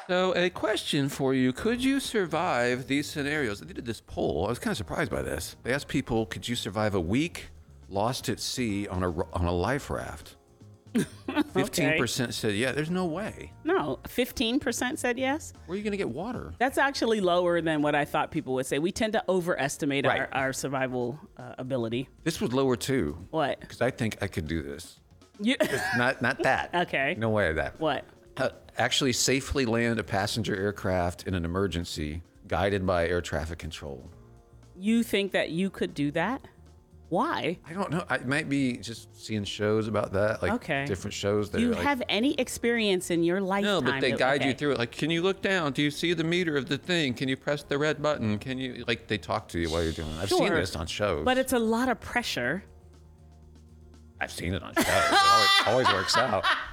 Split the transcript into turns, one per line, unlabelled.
So, a question for you. Could you survive these scenarios? They did this poll. I was kind of surprised by this. They asked people, could you survive a week lost at sea on a life raft? 15% said, yeah, there's no way.
No, 15% said yes.
Where are you going to get water?
That's actually lower than what I thought people would say. We tend to overestimate
Right.
our survival ability.
This was lower too.
What?
Because I think I could do this.
You,
Not that.
Okay.
No way that.
what?
Actually safely land a passenger aircraft in an emergency guided by air traffic control.
You think that you could do that? Why?
I don't know. I might be just seeing shows about that, like
Okay.
different shows. That
Do you
are like,
have any experience in your lifetime?
no, but they guide you
okay.
through it. Like, can you look down? Do you see the meter of the thing? Can you press the red button? Can you, like, they talk to you while you're doing it. I've seen
Sure.
this on shows.
But it's a lot of pressure.
I've seen it on shows. It always works out.